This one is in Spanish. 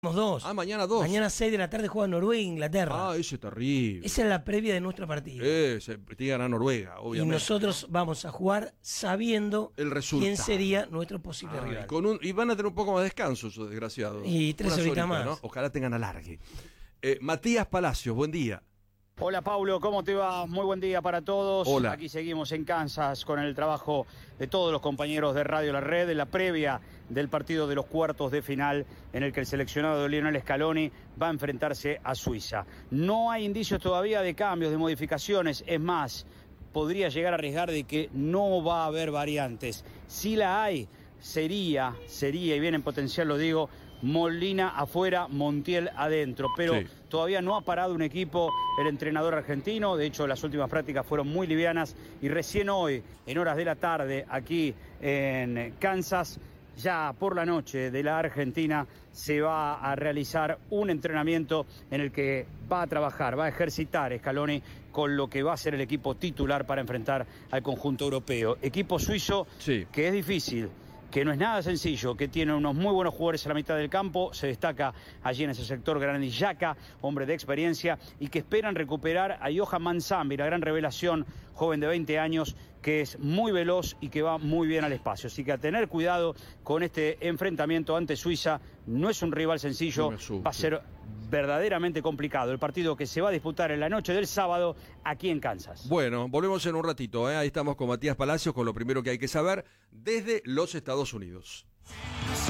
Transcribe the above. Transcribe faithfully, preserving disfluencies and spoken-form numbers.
Dos. Ah, mañana dos. Mañana seis de la tarde juega Noruega e Inglaterra. Ah, ese es terrible. Esa es la previa de nuestro partido. Ese, tiene que ganar Noruega, obviamente. Y nosotros vamos a jugar sabiendo el resultado. quién sería nuestro posible Ay, rival. Con un, y van a tener un poco más de descanso, esos desgraciados. Y tres Unas horitas horitas, más. ¿no? Ojalá tengan alargue. Eh, Matías Palacios, buen día. Hola Paulo, ¿cómo te va? Muy buen día para todos. Hola. Aquí seguimos en Kansas con el trabajo de todos los compañeros de Radio La Red en la previa del partido de los cuartos de final en el que el seleccionado de Lionel Scaloni va a enfrentarse a Suiza. No hay indicios todavía de cambios, de modificaciones, es más, podría llegar a arriesgar de que no va a haber variantes. Si la hay, sería, sería, y bien en potencial lo digo, Molina afuera, Montiel adentro, pero sí. Todavía no ha parado un equipo el entrenador argentino. De hecho, las últimas prácticas fueron muy livianas y recién hoy, en horas de la tarde, aquí en Kansas, ya por la noche de la Argentina, se va a realizar un entrenamiento en el que va a trabajar, va a ejercitar Scaloni con lo que va a ser el equipo titular para enfrentar al conjunto europeo. Equipo suizo sí. Que es difícil, que no es nada sencillo, que tiene unos muy buenos jugadores a la mitad del campo, se destaca allí en ese sector Granit Xhaka, hombre de experiencia, y que esperan recuperar a Johan Manzambi, la gran revelación, joven de veinte años, que es muy veloz y que va muy bien al espacio. Así que a tener cuidado con este enfrentamiento ante Suiza, no es un rival sencillo, va a ser verdaderamente complicado el partido que se va a disputar en la noche del sábado aquí en Kansas. Bueno, volvemos en un ratito, ¿eh? Ahí estamos con Matías Palacios con lo primero que hay que saber desde los Estados Unidos.